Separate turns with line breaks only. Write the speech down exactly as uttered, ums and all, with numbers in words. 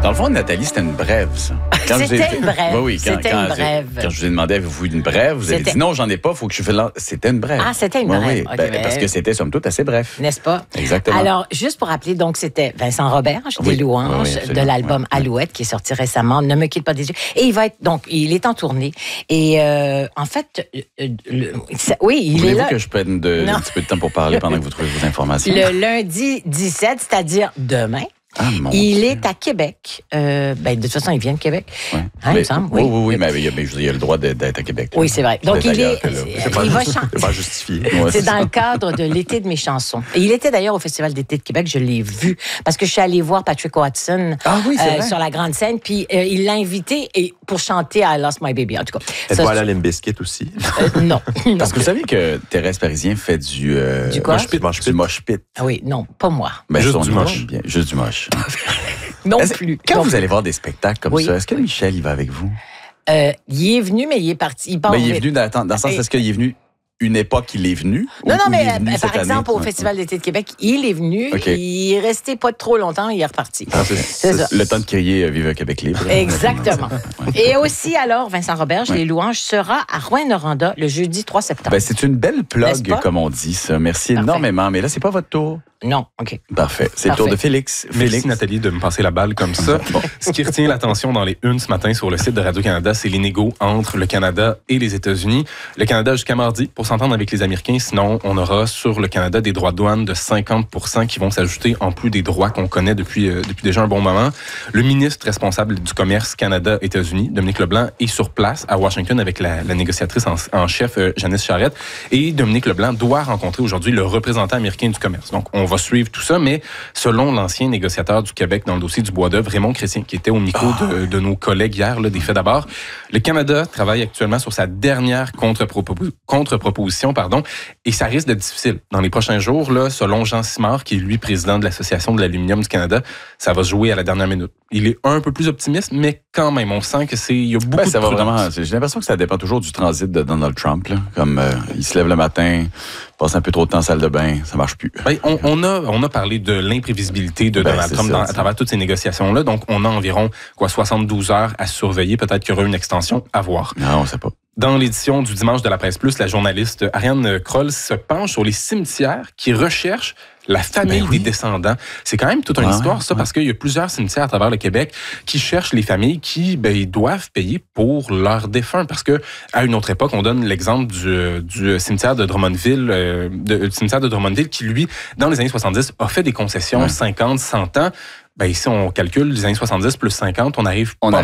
Dans le fond, Nathalie, c'était une brève, ça.
Quand c'était une brève.
Oui, oui. Quand,
c'était
quand,
une brève.
Quand je vous ai demandé, avez-vous une brève? Vous avez dit non, j'en ai pas, il faut que je fasse là. C'était une brève.
Ah, c'était une brève.
Oui, oui.
Okay,
ben,
ben,
parce que c'était, somme toute, assez bref.
N'est-ce pas?
Exactement.
Alors, juste pour rappeler, donc, c'était Vincent Robert, des
oui,
louanges,
oui, oui,
de l'album
oui.
Alouette, qui est sorti récemment, Ne me quitte pas des yeux. Et il va être, donc, il est en tournée. Et, euh, en fait, euh, le, ça, oui, il
Voulez-vous
est là.
que je prenne de, un petit peu de temps pour parler pendant que vous trouvez vos informations?
Le lundi dix-sept, c'est-à-dire demain.
Ah, mon
il
Dieu.
est à Québec. Euh, ben, de toute façon, il vient de Québec.
Ouais.
Hein, il me semble,
oui,
oui.
oui, oui, mais il y a, mais il y a le droit d'être à Québec.
Oui, c'est vrai. Donc, il est,
Que là.
il,
C'est pas,
il va
c'est
chanter.
pas justifié. Ouais,
C'est
c'est
dans
ça.
le cadre de l'été de mes chansons. Et il était d'ailleurs au Festival d'été de Québec, je l'ai vu, parce que je suis allée voir Patrick Watson
Ah oui, c'est
euh,
vrai.
sur la grande scène, puis euh, il l'a invité et pour chanter I Lost My Baby, en tout cas.
Êtes-vous
Ça,
allé à Limp Bizkit aussi?
euh, non.
Parce que vous savez que Thérèse Parisien fait du... Euh,
Du quoi?
mosh pit,
Mosh
du
pit.
mosh pit.
Ah oui, non, pas moi.
Ben,
Juste
son
du
nom,
moche.
bien, juste du moche.
Non
Est-ce-
plus.
Quand
Non
vous
plus.
allez voir des spectacles comme
Oui.
ça, est-ce que Michel, il va avec vous?
Euh, il est venu, mais il est parti. Il part
Ben, il est
vite.
venu dans, dans le sens,
Et-
est-ce qu'il est venu une époque qu'il est venu?
Non,
ou-
non,
ou
mais
il est venu
euh,
cette
par exemple,
année?
au Festival d'été de Québec, il est venu,
OK.
il est resté pas trop longtemps, il est reparti.
Ah, c'est,
C'est ça.
Le temps de crier euh, Vive le Québec libre.
Exactement.
Ouais.
Et aussi, alors, Vincent Roberge,
Ouais.
les louanges, sera à Rouyn-Noranda le jeudi trois septembre.
Ben, c'est une belle
N'est-ce
plug,
pas?
comme on dit, ça. Merci
Parfait.
énormément. Mais là, c'est pas votre tour.
Non, OK.
Parfait. C'est le tour
Parfait.
de Félix.
Merci
Félix.
Nathalie de me passer la balle comme ça. Ce qui retient l'attention dans les unes ce matin sur le site de Radio-Canada, c'est les négos entre le Canada et les États-Unis. Le Canada jusqu'à mardi pour s'entendre avec les Américains. Sinon, on aura sur le Canada des droits de douane de cinquante pour cent qui vont s'ajouter en plus des droits qu'on connaît depuis, euh, depuis déjà un bon moment. Le ministre responsable du commerce Canada-États-Unis, Dominique Leblanc, est sur place à Washington avec la, la négociatrice en, en chef, euh, Janice Charette. Et Dominique Leblanc doit rencontrer aujourd'hui le représentant américain du commerce. Donc, on va suivre tout ça, mais selon l'ancien négociateur du Québec dans le dossier du bois d'œuvre, Raymond Chrétien, qui était au micro de, de nos collègues hier, là, des Faits d'abord, le Canada travaille actuellement sur sa dernière contre-propo- contre-proposition, pardon, et ça risque d'être difficile. Dans les prochains jours, là, selon Jean Simard, qui est lui président de l'Association de l'aluminium du Canada, ça va se jouer à la dernière minute. Il est un peu plus optimiste, mais quand même, on sent que c'est, il y a beaucoup
Ben,
de
ça va
prudence.
vraiment. J'ai l'impression que ça dépend toujours du transit de Donald Trump. Là. Comme euh, il se lève le matin, passe un peu trop de temps en salle de bain, ça marche plus.
Ben, on, on, a, on a parlé de l'imprévisibilité de
Ben,
Donald
c'est
Trump
ça,
dans, à
c'est-
travers toutes ces négociations-là. Donc, on a environ quoi, soixante-douze heures à surveiller. Peut-être qu'il y aura une extension à voir.
Non, on sait pas.
Dans l'édition du dimanche de la Presse Plus, la journaliste Ariane Kroll se penche sur les cimetières qui recherchent la famille
Ben oui.
des descendants. C'est quand même toute une
Ouais,
histoire, ça,
ouais.
parce qu'il y a plusieurs cimetières à travers le Québec qui cherchent les familles qui ben, ils doivent payer pour leurs défunts. Parce que à une autre époque, on donne l'exemple du, du cimetière de Drummondville, euh, de, du cimetière de Drummondville, qui, lui, dans les années soixante-dix, a fait des concessions
Ouais.
cinquante, cent ans. Ben, ici, on calcule les années soixante-dix plus cinquante, on arrive
On
pas